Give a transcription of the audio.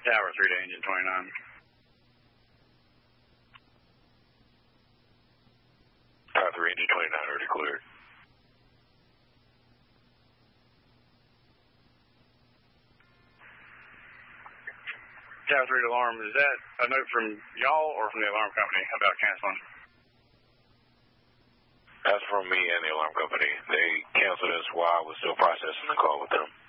Tower 3 to engine 29. Tower 3, engine 29 already cleared. Tower 3 to alarm, is that a note from y'all or from the alarm company about canceling? That's from me and the alarm company. They canceled us while I was still processing the call with them.